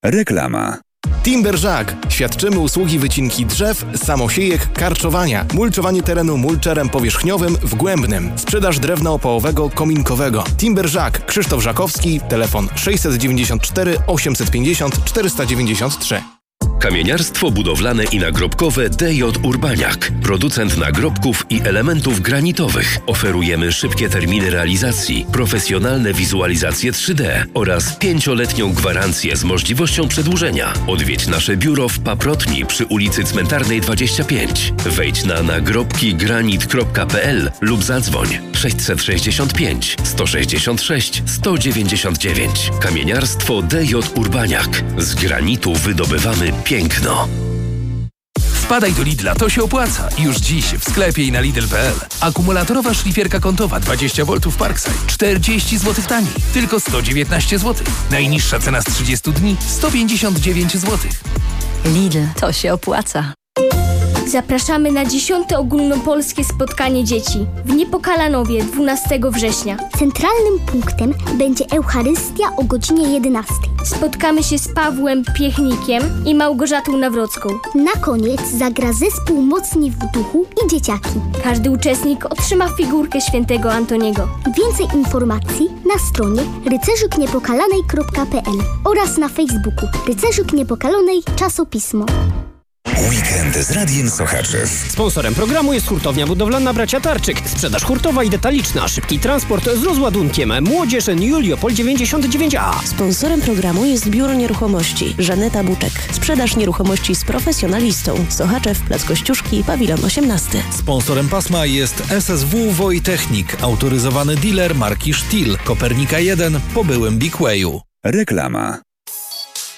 Reklama. Timber-Żak. Świadczymy usługi wycinki drzew, samosiejek, karczowania, mulczowanie terenu mulczerem powierzchniowym wgłębnym, sprzedaż drewna opałowego, kominkowego. Timber-Żak. Krzysztof Żakowski, telefon 694 850 493. Kamieniarstwo budowlane i nagrobkowe DJ Urbaniak. Producent nagrobków i elementów granitowych. Oferujemy szybkie terminy realizacji, profesjonalne wizualizacje 3D oraz 5-letnią gwarancję z możliwością przedłużenia. Odwiedź nasze biuro w Paprotni przy ulicy Cmentarnej 25. Wejdź na nagrobkigranit.pl lub zadzwoń 665 166 199. Kamieniarstwo DJ Urbaniak. Z granitu wydobywamy piękno. Wpadaj do Lidla, to się opłaca. Już dziś w sklepie i na Lidl.pl. Akumulatorowa szlifierka kątowa 20V Parkside 40 zł taniej. Tylko 119 zł. Najniższa cena z 30 dni 159 zł. Lidl, to się opłaca. Zapraszamy na 10. ogólnopolskie spotkanie dzieci w Niepokalanowie 12 września. Centralnym punktem będzie Eucharystia o godzinie 11. Spotkamy się z Pawłem Piechnikiem i Małgorzatą Nawrocką. Na koniec zagra zespół Mocni w duchu i dzieciaki. Każdy uczestnik otrzyma figurkę świętego Antoniego. Więcej informacji na stronie rycerzyk-niepokalanej.pl oraz na Facebooku Rycerzyk Niepokalanej Czasopismo. Weekend z Radiem Sochaczew. Sponsorem programu jest hurtownia budowlana Bracia Tarczyk. Sprzedaż hurtowa i detaliczna, szybki transport z rozładunkiem. Młodzież Juliopol 99A. Sponsorem programu jest Biuro Nieruchomości Żaneta Buczek. Sprzedaż nieruchomości z profesjonalistą. Sochaczew, Plac Kościuszki, Pawilon 18. Sponsorem pasma jest SSW Wojtechnik, autoryzowany dealer marki Stihl, Kopernika 1 po byłym Big Wayu. Reklama.